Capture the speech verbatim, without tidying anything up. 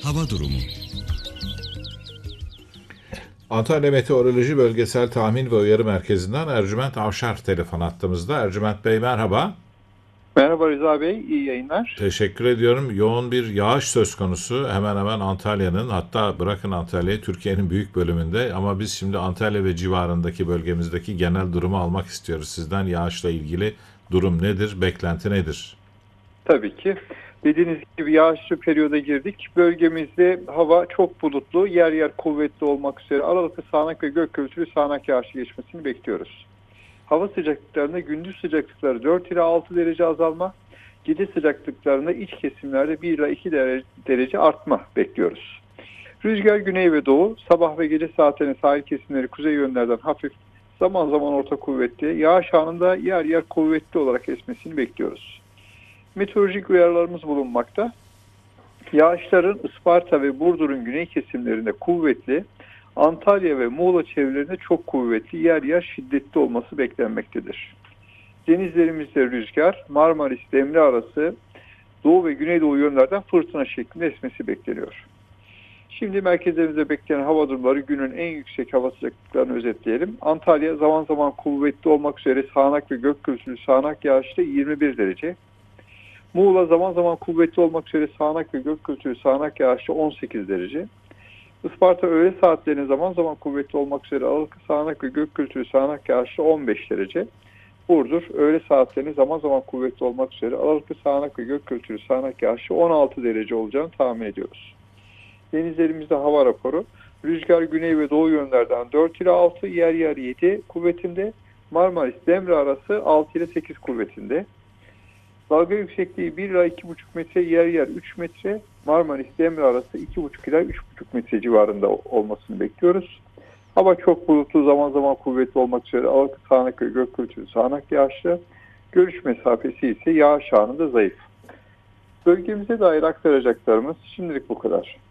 hava durumu. Antalya Meteoroloji Bölgesel Tahmin ve Uyarı Merkezi'nden Ercüment Avşar telefon attığımızda. Ercüment Bey merhaba. Merhaba Rıza Bey, iyi yayınlar. Teşekkür ediyorum. Yoğun bir yağış söz konusu. Hemen hemen Antalya'nın, hatta bırakın Antalya'yı, Türkiye'nin büyük bölümünde. Ama biz şimdi Antalya ve civarındaki bölgemizdeki genel durumu almak istiyoruz. Sizden yağışla ilgili durum nedir, beklenti nedir? Tabii ki. Dediğiniz gibi yağışlı periyoda girdik. Bölgemizde hava çok bulutlu, yer yer kuvvetli olmak üzere aralıklı sağanak ve gök gürültülü sağanak yağışı geçmesini bekliyoruz. Hava sıcaklıklarında gündüz sıcaklıkları dört ila altı derece azalma, gece sıcaklıklarında iç kesimlerde bir ila iki derece artma bekliyoruz. Rüzgar güney ve doğu, sabah ve gece saatlerinde sahil kesimleri kuzey yönlerden hafif, zaman zaman orta kuvvetli, yağış anında yer yer kuvvetli olarak esmesini bekliyoruz. Meteorolojik uyarılarımız bulunmakta. Yağışların Isparta ve Burdur'un güney kesimlerinde kuvvetli, Antalya ve Muğla çevrelerinde çok kuvvetli, yer yer şiddetli olması beklenmektedir. Denizlerimizde rüzgar, Marmaris-Demre arası doğu ve güneydoğu yönlerden fırtına şeklinde esmesi bekleniyor. Şimdi merkezlerimizde beklenen hava durumları, günün en yüksek hava sıcaklıklarını özetleyelim. Antalya zaman zaman kuvvetli olmak üzere sağanak ve gök gürültülü sağanak yağışlı yirmi bir derece. Muğla zaman zaman kuvvetli olmak üzere sağanak ve gök gürültülü sağanak yağışlı on sekiz derece. Isparta öğle saatlerinde zaman zaman kuvvetli olmak üzere aralıklı sağanak ve gök gürültülü sağanak yağışlı on beş derece. Burdur öğle saatlerinde zaman zaman kuvvetli olmak üzere aralıklı sağanak ve gök gürültülü sağanak yağışlı on altı derece olacağını tahmin ediyoruz. Denizlerimizde hava raporu. Rüzgar güney ve doğu yönlerden dört ila altı, yer yer yedi kuvvetinde. Marmaris-Demre arası altı ile sekiz kuvvetinde. Dalga yüksekliği bir ila iki buçuk metre, yer yer üç metre. Marmaris-Demre arası iki buçuk ila üç buçuk metre civarında olmasını bekliyoruz. Hava çok bulutlu, zaman zaman kuvvetli olmak üzere aralıklı sağanak ve gök gürültülü sağanak yağışlı. Görüş mesafesi ise yağış anında zayıf. Bölgemize dair aktaracaklarımız şimdilik bu kadar.